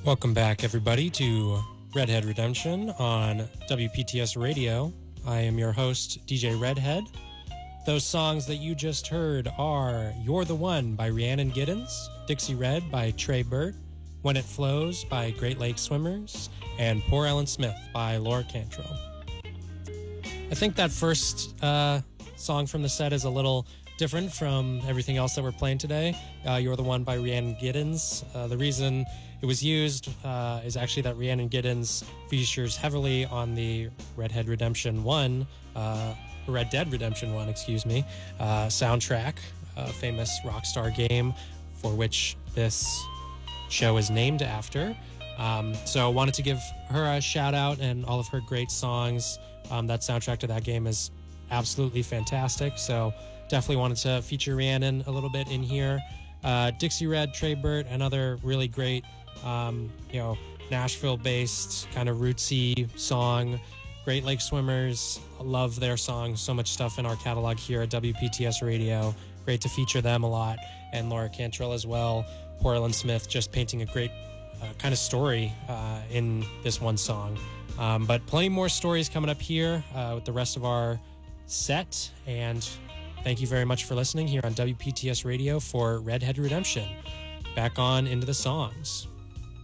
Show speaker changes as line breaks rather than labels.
Welcome back, everybody, to Redhead Redemption on WPTS Radio. I am your host, DJ Redhead. Those songs that you just heard are You're the One by Rhiannon Giddens, Dixie Red by Trey Burt, When It Flows by Great Lake Swimmers, and Poor Ellen Smith by Laura Cantrell. I think that first song from the set is a little different from everything else that we're playing today. You're the One by Rhiannon Giddens. The reason it was used is actually that Rhiannon Giddens features heavily on the Red Dead Redemption 1, soundtrack, a famous Rockstar game for which this show is named after. So I wanted to give her a shout out and all of her great songs. That soundtrack to that game is absolutely fantastic. So definitely wanted to feature Rhiannon a little bit in here. Dixie Red, Trey Burt, another really great, Nashville-based kind of rootsy song. Great Lake Swimmers, love their songs. So much stuff in our catalog here at WPTS Radio. Great to feature them a lot. And Laura Cantrell as well. Poor Ellen Smith just painting a great kind of story in this one song. But plenty more stories coming up here with the rest of our set. And thank you very much for listening here on WPTS Radio for Redhead Redemption. Back on into the songs.